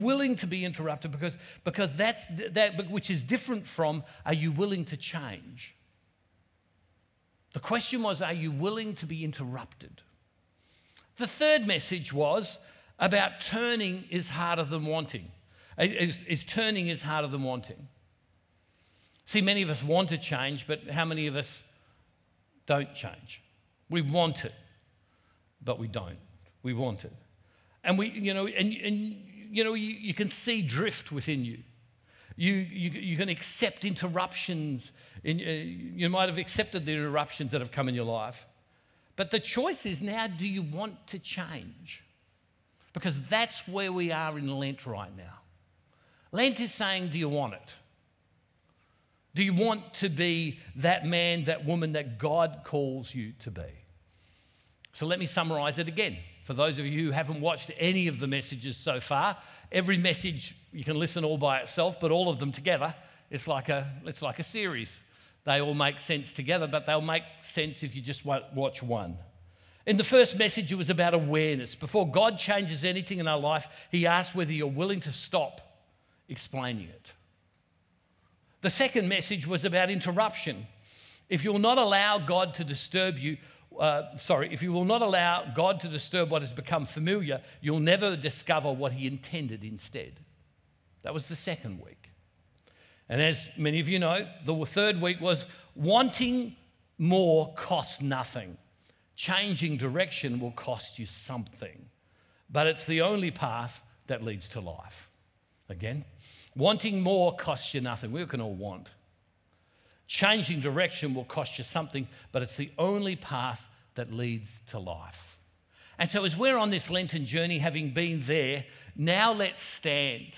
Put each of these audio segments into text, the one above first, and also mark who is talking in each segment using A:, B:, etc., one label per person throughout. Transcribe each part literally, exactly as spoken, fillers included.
A: willing to be interrupted because, because that's that which is different from, are you willing to change? The question was, are you willing to be interrupted? The third message was about turning is harder than wanting. Is, is turning is harder than wanting. See, many of us want to change, but how many of us don't change? We want it, but we don't. We want it. And we, you know, and, and you know, you, you can see drift within you. You, you, you can accept interruptions. In, uh, you might have accepted the interruptions that have come in your life. But the choice is now, do you want to change? Because that's where we are in Lent right now. Lent is saying, do you want it? Do you want to be that man, that woman that God calls you to be? So let me summarize it again. For those of you who haven't watched any of the messages so far, every message you can listen all by itself, but all of them together, it's like a, it's like a series. They all make sense together, but they'll make sense if you just watch one. In the first message, it was about awareness. Before God changes anything in our life, he asks whether you're willing to stop explaining it. The second message was about interruption. If you'll not allow God to disturb you, uh, sorry, if you will not allow God to disturb what has become familiar, you'll never discover what he intended instead. That was the second week. And as many of you know, the third week was wanting more costs nothing. Changing direction will cost you something, but it's the only path that leads to life. Again, wanting more costs you nothing. We can all want. Changing direction will cost you something, but it's the only path that leads to life. And so as we're on this Lenten journey, having been there, now let's stand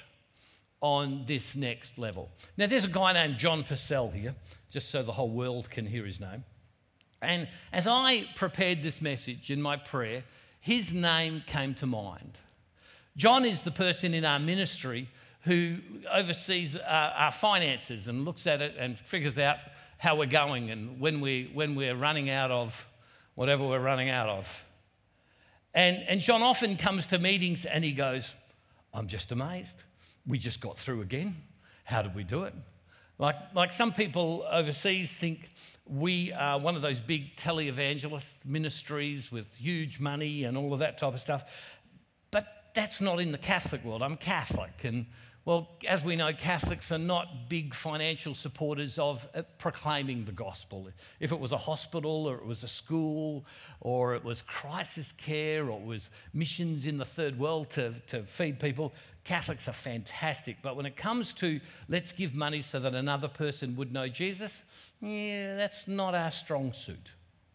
A: on this next level. Now, there's a guy named John Purcell here, just so the whole world can hear his name. And as I prepared this message in my prayer, his name came to mind. John is the person in our ministry who oversees our, our finances and looks at it and figures out how we're going and when, we, when we're running out of whatever we're running out of. And, and John often comes to meetings and he goes, I'm just amazed. We just got through again. How did we do it? Like, like some people overseas think we are one of those big televangelist ministries with huge money and all of that type of stuff. But that's not in the Catholic world. I'm Catholic. And, well, as we know, Catholics are not big financial supporters of uh, proclaiming the gospel. If it was a hospital or it was a school or it was crisis care or it was missions in the third world to, to feed people, Catholics are fantastic. But when it comes to let's give money so that another person would know Jesus, yeah, that's not our strong suit.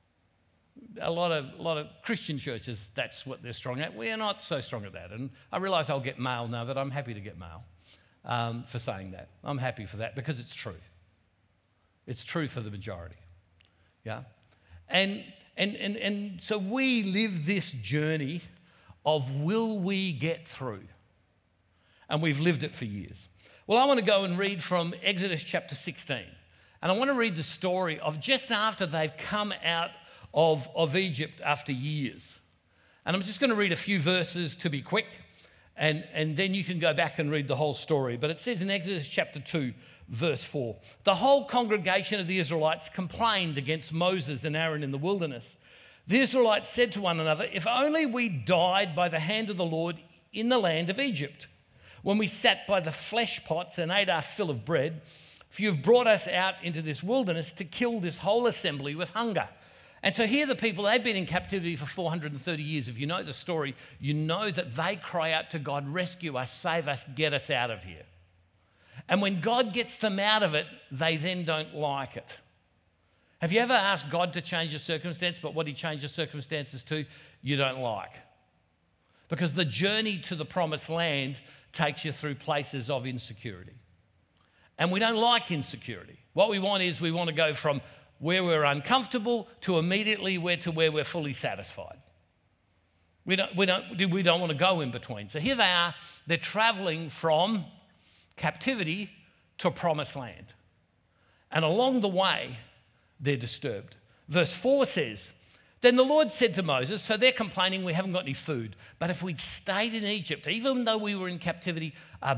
A: A lot of a lot of Christian churches, that's what they're strong at. We're not so strong at that. And I realise I'll get mail now, but I'm happy to get mail um, for saying that. I'm happy for that because it's true. It's true for the majority. Yeah? And, and, and, and so we live this journey of will we get through? And we've lived it for years. Well, I want to go and read from Exodus chapter sixteen. And I want to read the story of just after they've come out of, of Egypt after years. And I'm just going to read a few verses to be quick, and, and then you can go back and read the whole story. But it says in Exodus chapter two, verse four, the whole congregation of the Israelites complained against Moses and Aaron in the wilderness. The Israelites said to one another, if only we died by the hand of the Lord in the land of Egypt, when we sat by the flesh pots and ate our fill of bread, for you have brought us out into this wilderness to kill this whole assembly with hunger. And so here the people, they've been in captivity for four hundred thirty years. If you know the story, you know that they cry out to God, rescue us, save us, get us out of here. And when God gets them out of it, they then don't like it. Have you ever asked God to change your circumstance, but what he changed your circumstances to, you don't like? Because the journey to the promised land takes you through places of insecurity. And we don't like insecurity. What we want is we want to go from where we're uncomfortable to immediately where to where we're fully satisfied. We don't, we don't, we don't want to go in between. So here they are, they're traveling from captivity to promised land. And along the way, they're disturbed. Verse four says, Then the Lord said to Moses, so they're complaining we haven't got any food, but if we'd stayed in Egypt, even though we were in captivity, our